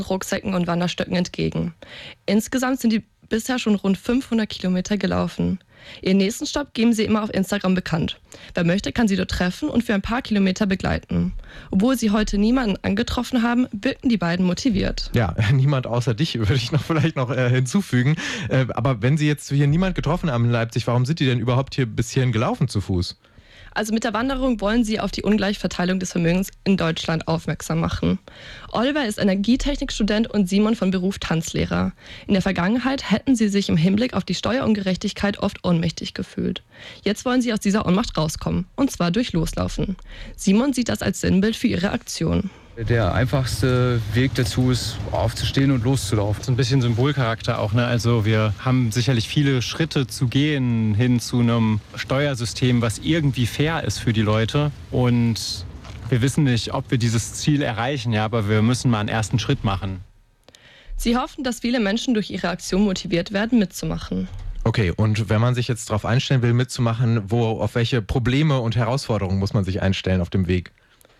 Rucksäcken und Wanderstöcken entgegen. Insgesamt sind die bisher schon rund 500 Kilometer gelaufen. Ihren nächsten Stopp geben sie immer auf Instagram bekannt. Wer möchte, kann sie dort treffen und für ein paar Kilometer begleiten. Obwohl sie heute niemanden angetroffen haben, wirken die beiden motiviert. Ja, niemand außer dich würde ich vielleicht noch hinzufügen. Aber wenn Sie jetzt hier niemand getroffen haben in Leipzig, warum sind die denn überhaupt hier bis hierhin gelaufen zu Fuß? Also mit der Wanderung wollen sie auf die Ungleichverteilung des Vermögens in Deutschland aufmerksam machen. Oliver ist Energietechnikstudent und Simon von Beruf Tanzlehrer. In der Vergangenheit hätten sie sich im Hinblick auf die Steuerungerechtigkeit oft ohnmächtig gefühlt. Jetzt wollen sie aus dieser Ohnmacht rauskommen, und zwar durch Loslaufen. Simon sieht das als Sinnbild für ihre Aktion. Der einfachste Weg dazu ist, aufzustehen und loszulaufen. So ein bisschen Symbolcharakter auch, ne? Also wir haben sicherlich viele Schritte zu gehen hin zu einem Steuersystem, was irgendwie fair ist für die Leute. Und wir wissen nicht, ob wir dieses Ziel erreichen, ja, aber wir müssen mal einen ersten Schritt machen. Sie hoffen, dass viele Menschen durch ihre Aktion motiviert werden, mitzumachen. Okay, und wenn man sich jetzt darauf einstellen will, mitzumachen, auf welche Probleme und Herausforderungen muss man sich einstellen auf dem Weg?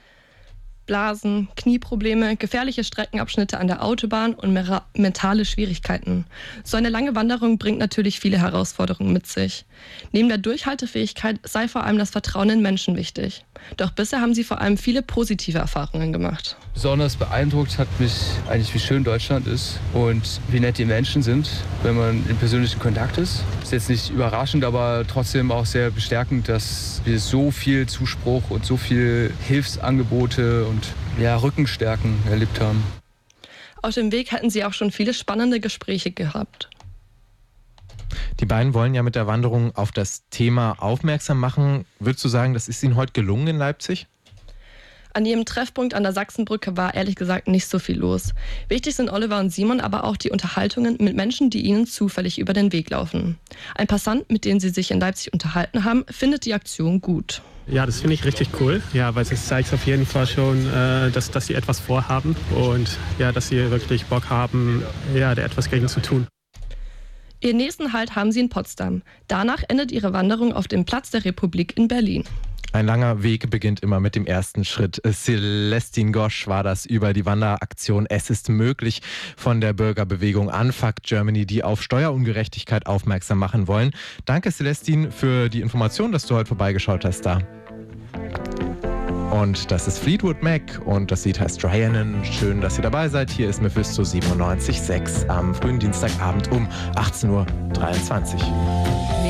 Blasen, Knieprobleme, gefährliche Streckenabschnitte an der Autobahn und mentale Schwierigkeiten. So eine lange Wanderung bringt natürlich viele Herausforderungen mit sich. Neben der Durchhaltefähigkeit sei vor allem das Vertrauen in Menschen wichtig. Doch bisher haben sie vor allem viele positive Erfahrungen gemacht. Besonders beeindruckt hat mich eigentlich, wie schön Deutschland ist und wie nett die Menschen sind, wenn man in persönlichem Kontakt ist. Ist jetzt nicht überraschend, aber trotzdem auch sehr bestärkend, dass wir so viel Zuspruch und so viel Hilfsangebote und Rückenstärken erlebt haben. Auf dem Weg hätten sie auch schon viele spannende Gespräche gehabt. Die beiden wollen ja mit der Wanderung auf das Thema aufmerksam machen. Würdest du sagen, das ist ihnen heute gelungen in Leipzig? An ihrem Treffpunkt an der Sachsenbrücke war ehrlich gesagt nicht so viel los. Wichtig sind Oliver und Simon aber auch die Unterhaltungen mit Menschen, die ihnen zufällig über den Weg laufen. Ein Passant, mit dem sie sich in Leipzig unterhalten haben, findet die Aktion gut. Ja, das finde ich richtig cool, ja, weil es zeigt auf jeden Fall schon, dass sie etwas vorhaben und ja, dass sie wirklich Bock haben, ja, da etwas gegen zu tun. Ihren nächsten Halt haben sie in Potsdam. Danach endet ihre Wanderung auf dem Platz der Republik in Berlin. Ein langer Weg beginnt immer mit dem ersten Schritt. Celestine Gosch war das über die Wanderaktion Es ist möglich von der Bürgerbewegung Unfuck Germany, die auf Steuerungerechtigkeit aufmerksam machen wollen. Danke, Celestine, für die Information, dass du heute vorbeigeschaut hast da. Und das ist Fleetwood Mac und das Lied heißt Rhiannon. Schön, dass ihr dabei seid. Hier ist Mephisto 97.6 am frühen Dienstagabend um 18:23 Uhr.